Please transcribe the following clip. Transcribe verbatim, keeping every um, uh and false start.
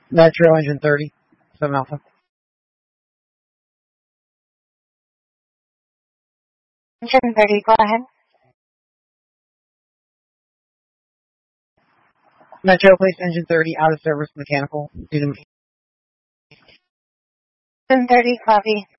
Metro engine thirty, seven Alpha. Engine thirty, go ahead. Metro, place engine thirty out of service mechanical due to Engine thirty, copy.